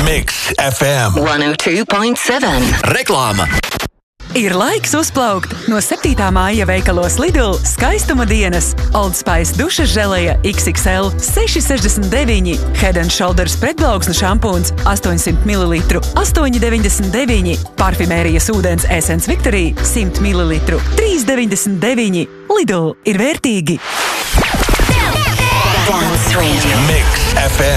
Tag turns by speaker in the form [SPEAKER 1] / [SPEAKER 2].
[SPEAKER 1] Mix FM
[SPEAKER 2] 102.7.
[SPEAKER 1] Reklāma.
[SPEAKER 3] Ir laiks uzplaukt no 7. māja veikalos Lidl skaistuma dienas. Old Spice dušas želeja XXL 6,69, Head & Shoulders pretplauksnu šampūns 800 ml 8,99, parfimērijas ūdens Essence Victory 100 ml 3,99. Lidl ir vērtīgi.
[SPEAKER 2] Dance Radio.
[SPEAKER 1] Mix FM.